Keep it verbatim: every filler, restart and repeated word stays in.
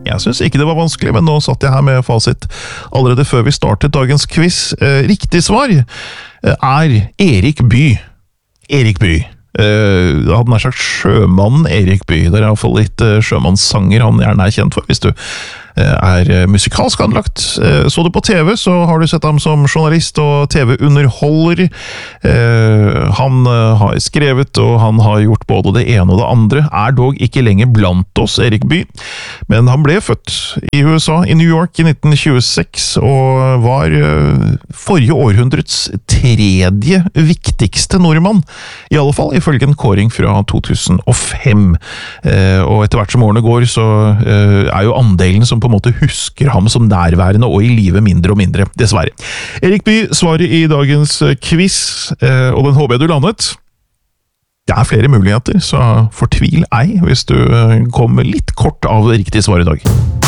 Jeg synes ikke det var vanskelig, men nå satt jeg her med fasit allerede før vi startet dagens quiz. Eh, riktig svar er Erik Bye. Erik Bye. Uh, jeg hadde nær sagt sjømannen Erik Bye. Det er i hvert fall litt uh, sjømannssanger han gjerne er kjent for, hvis du uh, er uh, musikalsk anlagt. Uh, så du på T V, så har du sett ham som journalist og T V-underholder. Uh, han uh, har skrevet, og han har gjort både det ene og det andre. Er dog ikke lenger blant oss, Erik Bye, men han ble født i U S A, i New York i nitten tjueseks, og var uh, forrige århundrets tredje viktigste nordmann, i alle fall ifølge en kåring fra to tusen og fem. Eh, og etter hvert som årene går, så eh, er jo andelen som på en måte husker ham som nærværende og i livet mindre og mindre, dessverre. Erik Bye svarer i dagens quiz, eh, og den håper jeg du landet. Det er flere muligheter, så fortvil ei hvis du kommer litt kort av riktig svar i dag.